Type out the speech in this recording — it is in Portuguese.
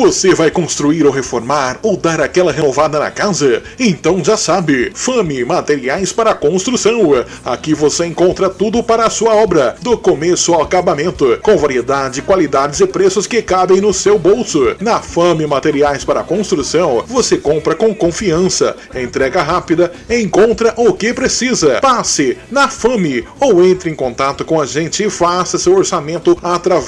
Você vai construir ou reformar ou dar aquela renovada na casa? Então já sabe, Fami Materiais para Construção. Aqui você encontra tudo para a sua obra, do começo ao acabamento, com variedade, qualidades e preços que cabem no seu bolso. Na Fami Materiais para Construção, você compra com confiança, entrega rápida, encontra o que precisa. Passe na Fami ou entre em contato com a gente e faça seu orçamento através